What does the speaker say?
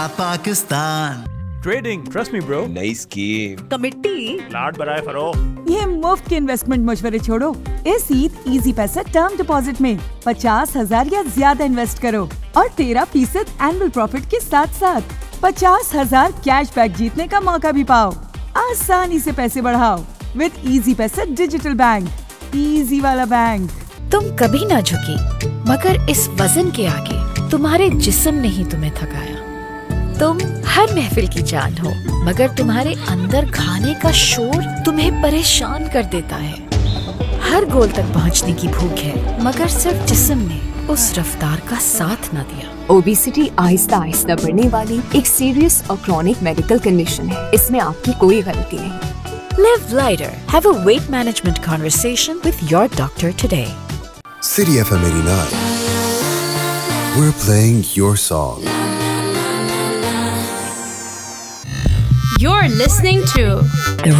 Pakistan. Trading, trust me bro. नई scheme, committee, लाट बराए फरोख्त। ये मुफ्त के इन्वेस्टमेंट मशवरे छोड़ो। इस ईद इजी पैसा टर्म डिपॉजिट में 50,000 या ज्यादा इन्वेस्ट करो और 13% एनुअल प्रॉफिट के साथ साथ 50,000 कैशबैक जीतने का मौका भी पाओ। आसानी से पैसे बढ़ाओ विद इजी पैसा डिजिटल बैंक, इजी वाला बैंक। तुम कभी ना झुकी, मगर इस वजन के आगे तुम्हारे जिस्म ने ही तुम्हें थकाया। तुम हर महफिल की जान हो, मगर तुम्हारे अंदर खाने का शोर तुम्हें परेशान कर देता है। हर गोल तक पहुंचने की भूख है, मगर सिर्फ जिस्म ने उस रफ्तार का साथ न दिया। ओबेसिटी आहिस्ता आहिस्ता बढ़ने वाली एक सीरियस और क्रॉनिक मेडिकल कंडीशन है। इसमें आपकी कोई गलती नहीं। Live lighter. Have a weight management conversation with your doctor today. City FM 89. We're playing your song. You're listening to